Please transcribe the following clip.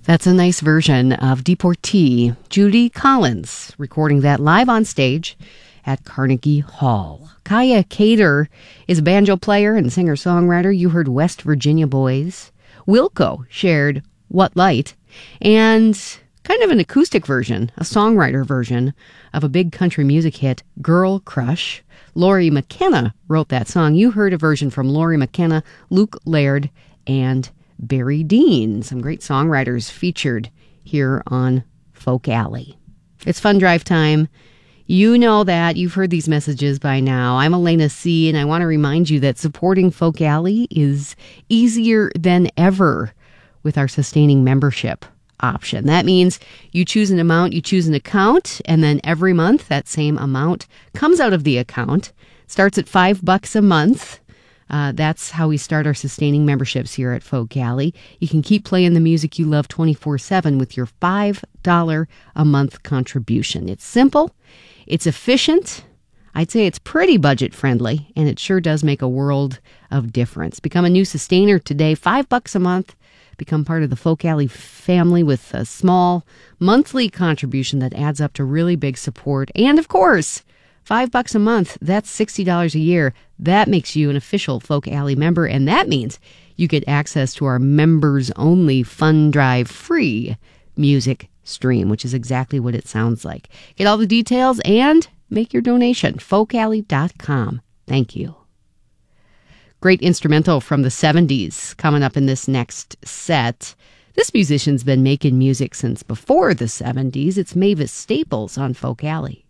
That's a nice version of Deportee, Judy Collins, recording that live on stage at Carnegie Hall. Kaya Cater is a banjo player and singer-songwriter. You heard West Virginia Boys. Wilco shared What Light, and kind of an acoustic version, a songwriter version of a big country music hit, Girl Crush. Lori McKenna wrote that song. You heard a version from Lori McKenna, Luke Laird, and Barry Dean. Some great songwriters featured here on Folk Alley. It's fun drive time. You know that. You've heard these messages by now. I'm Elena C., and I want to remind you that supporting Folk Alley is easier than ever with our sustaining membership option. That means you choose an amount, you choose an account, and then every month that same amount comes out of the account. Starts at $5 a month. That's how we start our sustaining memberships here at Folk Alley. You can keep playing the music you love 24/7 with your $5 a month contribution. It's simple, it's efficient, I'd say it's pretty budget friendly, and it sure does make a world of difference. Become a new sustainer today, $5 a month. Become part of the Folk Alley family with a small monthly contribution that adds up to really big support. And of course, $5 a month, that's $60 a year. That makes you an official Folk Alley member, and that means you get access to our members-only Fun Drive free music stream, which is exactly what it sounds like. Get all the details and make your donation. folkalley.com. Thank you. Great instrumental from the 70s coming up in this next set. This musician's been making music since before the 70s. It's Mavis Staples on Folk Alley.